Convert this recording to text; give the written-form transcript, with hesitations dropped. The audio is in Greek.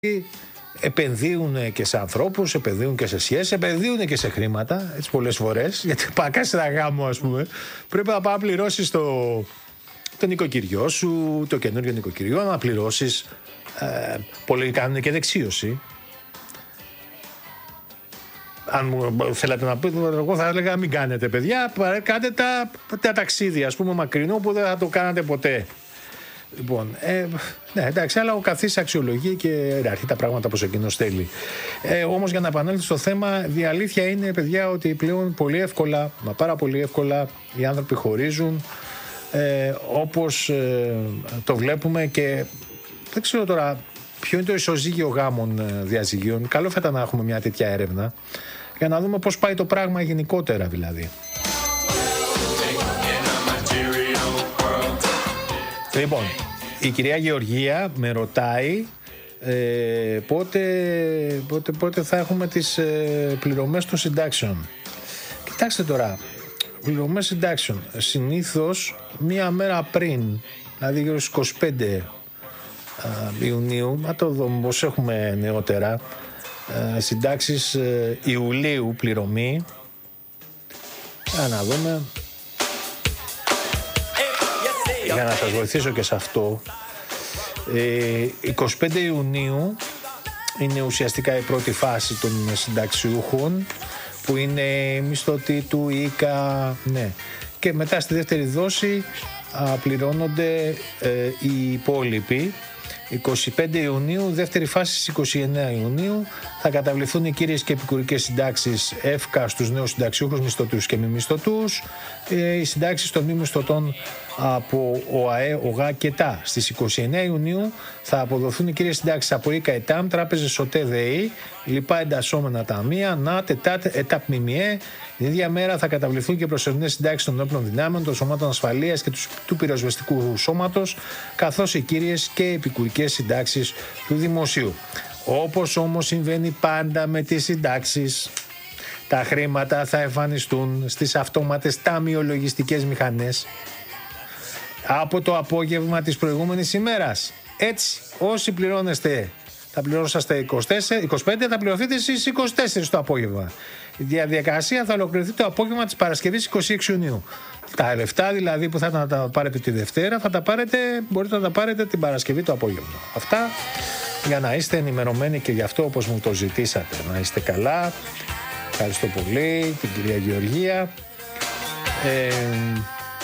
επενδύουν και σε ανθρώπους, επενδύουν και σε σχέσεις, επενδύουν και σε χρήματα, έτσι πολλές φορές, γιατί πακάς ένα γάμο, ας πούμε, πρέπει να πάει να πληρώσεις το νοικοκυριό σου, το καινούριο νοικοκυριό, να πληρώσεις, πολλοί κάνουν και δεξίωση. Αν μου θέλατε να πείτε, εγώ θα έλεγα μην κάνετε, παιδιά, κάντε τα ταξίδια, ας πούμε, μακρινό που δεν θα το κάνατε ποτέ. Λοιπόν, ναι, εντάξει, αλλά ο καθής αξιολογεί και αρχεί τα πράγματα όπως εκείνος θέλει. Όμως για να επανέλθω στο θέμα, η αλήθεια είναι, παιδιά, ότι πλέον πολύ εύκολα, μα πάρα πολύ εύκολα, οι άνθρωποι χωρίζουν, όπως το βλέπουμε, και δεν ξέρω τώρα ποιο είναι το ισοζύγιο γάμων διαζυγίων. Καλό θα ήταν να έχουμε μια τέτοια έρευνα για να δούμε πώς πάει το πράγμα γενικότερα, δηλαδή. Λοιπόν, η κυρία Γεωργία με ρωτάει πότε θα έχουμε τις πληρωμές των συντάξεων. Κοιτάξτε τώρα, πληρωμές συντάξεων συνήθως μία μέρα πριν, δηλαδή γύρω στις 25 Ιουνίου, να το δούμε πως έχουμε νεότερα, συντάξεις Ιουλίου πληρωμή. Να δούμε. Για να σας βοηθήσω και σε αυτό, 25 Ιουνίου είναι ουσιαστικά η πρώτη φάση των συνταξιούχων, που είναι μισθωτοί του ΙΚΑ, ναι. Και μετά στη δεύτερη δόση πληρώνονται οι υπόλοιποι. 25 Ιουνίου, δεύτερη φάση στις 29 Ιουνίου, θα καταβληθούν οι κύριες και επικουρικές συντάξεις εύκα στους νέους συνταξιούχους, μισθωτούς και μη μισθωτούς, οι συντάξεις των μη μισθωτών από ΟΑΕ, ΟΓΑ και ΤΑ. Στις 29 Ιουνίου θα αποδοθούν οι κύριες συντάξεις από ΙΚΑ, ΕΤΑΜ, τράπεζες ΟΤΕ, ΔΕΗ, λοιπά εντασσόμενα ταμεία, ΝΑΤ, ΕΤΑΤ, ΕΤΑΠ, ΜΜΕ. Την ίδια μέρα θα καταβληθούν και προσωρινές συντάξεις των όπλων δυνάμεων, των σωμάτων ασφαλείας και του πυροσβεστικού σώματος, καθώς οι κύριες και επικουρικές συντάξεις του δημοσίου. Όπως όμως συμβαίνει πάντα με τις συντάξεις, τα χρήματα θα εμφανιστούν στις αυτόματες ταμιολογιστικές μηχανές από το απόγευμα της προηγούμενης ημέρας. Έτσι, όσοι πληρώνεστε, θα πληρώσαστε 25, θα πληρωθείτε στις 24 το απόγευμα. Η διαδικασία θα ολοκληρωθεί το απόγευμα της Παρασκευής 26 Ιουνίου. Τα λεφτά δηλαδή που θα τα πάρετε τη Δευτέρα, μπορείτε να τα πάρετε την Παρασκευή το απόγευμα. Αυτά για να είστε ενημερωμένοι και γι' αυτό, όπως μου το ζητήσατε. Να είστε καλά. Ευχαριστώ πολύ την κυρία Γεωργία.